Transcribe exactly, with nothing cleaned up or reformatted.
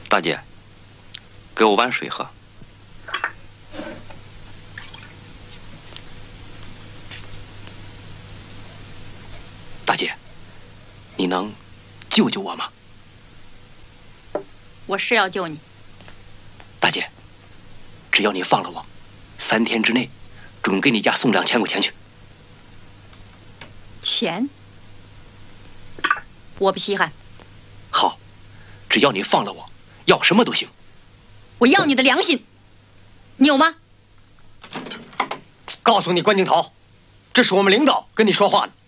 大姐，给我碗水喝。大姐，你能救救我吗？ 我是要救你。 大姐，只要你放了我，三天之内准给你家送两千块钱去。 钱？我不稀罕。 好，只要你放了我，要什么都行。 我要你的良心，你有吗？ 告诉你关镜头，这是我们领导跟你说话呢。